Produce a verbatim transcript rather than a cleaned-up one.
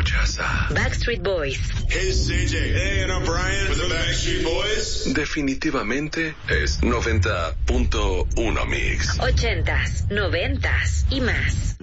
Escuchas a Backstreet Boys. Hey, C J. Hey, and I'm Brian with the Backstreet Boys. Definitivamente es noventa punto uno Mix. Ochentas, noventas y más.